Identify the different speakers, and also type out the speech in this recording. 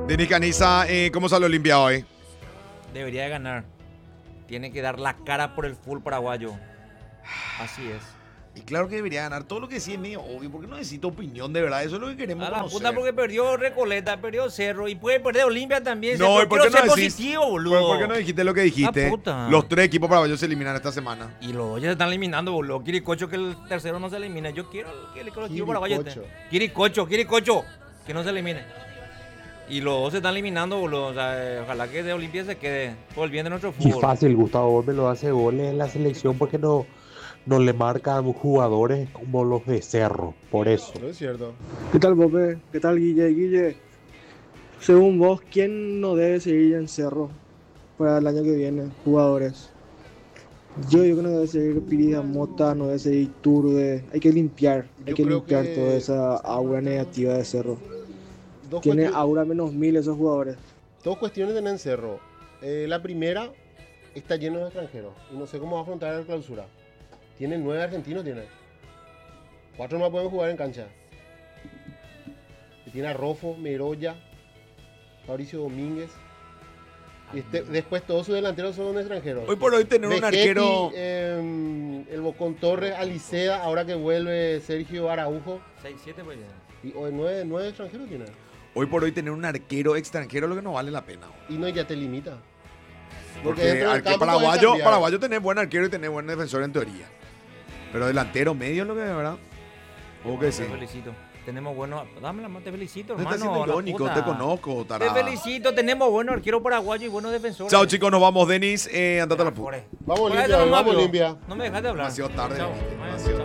Speaker 1: Denis Caniza, ¿cómo sale Olimpia hoy?
Speaker 2: Debería de ganar. Tiene que dar la cara por el full paraguayo. Así es.
Speaker 1: Y claro que debería ganar. Todo lo que sí es medio obvio, porque no necesito opinión de verdad. Eso es lo que queremos
Speaker 2: A la
Speaker 1: conocer.
Speaker 2: puta porque perdió Recoleta, perdió Cerro y puede perder Olimpia también.
Speaker 1: No, ¿y por qué
Speaker 2: quiero
Speaker 1: no
Speaker 2: ser
Speaker 1: decís?
Speaker 2: positivo, boludo.
Speaker 1: ¿Por qué no dijiste lo que dijiste?
Speaker 2: La puta.
Speaker 1: Los 3 equipos paraguayos se eliminan esta semana.
Speaker 2: Y los dos ya se están eliminando, boludo. Quiricocho que el tercero no se elimine. Yo quiero que el colectivo paraguayo esté. Quiricocho, que no se elimine. Y los dos se están eliminando, boludo. O sea, ojalá que de Olimpia se quede por el bien de nuestro
Speaker 3: Y
Speaker 2: fútbol.
Speaker 3: fácil, Gustavo Gómez lo hace goles en la selección porque no le marcan jugadores como los de Cerro, por eso.
Speaker 4: No es cierto.
Speaker 5: ¿Qué tal, Pope? ¿Qué tal, Guille? Guille, según vos, ¿quién no debe seguir en Cerro para el año que viene? Jugadores. Yo digo que no debe seguir Pirida Mota, no debe seguir Turde. Hay que limpiar toda esa aura negativa de Cerro. Tiene aura menos 1000 esos jugadores.
Speaker 4: Dos cuestiones tienen Cerro. La primera, está lleno de extranjeros y no sé cómo va a afrontar la clausura. Tiene 9 argentinos, tiene. 4 más pueden jugar en cancha. Y tiene a Rofo, Meroya, Fabricio Domínguez. Y después todos sus delanteros son extranjeros.
Speaker 1: Hoy por hoy tener un
Speaker 4: Vegetti,
Speaker 1: arquero...
Speaker 4: el Bocón Torres, Aliceda, ahora que vuelve Sergio Araujo.
Speaker 2: 6-7 pues.
Speaker 4: Y hoy 9 extranjeros tiene.
Speaker 1: Hoy por hoy tener un arquero extranjero es lo que no vale la pena.
Speaker 4: Y no, ya te limita.
Speaker 1: Porque
Speaker 4: dentro del campo puedes cambiar.
Speaker 1: paraguayo tenés buen arquero y tenés buen defensor en teoría. Pero delantero medio es lo que de verdad. ¿O que sí?
Speaker 2: Te felicito. Tenemos buenos. Dame la mano, te felicito,
Speaker 1: No
Speaker 2: hermano.
Speaker 1: estás siendo
Speaker 2: la
Speaker 1: irónico,
Speaker 2: puta.
Speaker 1: te conozco,
Speaker 2: Te
Speaker 1: tarada.
Speaker 2: felicito, tenemos buenos arqueros paraguayos y buenos defensores.
Speaker 1: Chao chicos, nos vamos, Denis. Andate a la puta.
Speaker 2: Jorge.
Speaker 4: Vamos
Speaker 2: Por ahí
Speaker 4: Olimpia,
Speaker 2: nomás,
Speaker 4: vamos
Speaker 2: bro.
Speaker 4: Olimpia.
Speaker 2: No me dejaste hablar.
Speaker 1: Demasiado tarde.
Speaker 2: Chao.
Speaker 1: Demasiado